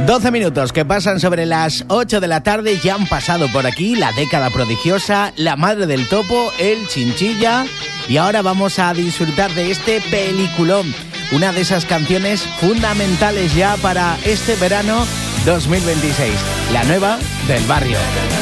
12 minutos que pasan sobre las 8 de la tarde, ya han pasado por aquí La década prodigiosa, La madre del topo, El Chinchilla, y ahora vamos a disfrutar de este peliculón, una de esas canciones fundamentales ya para este verano 2026, la nueva del barrio.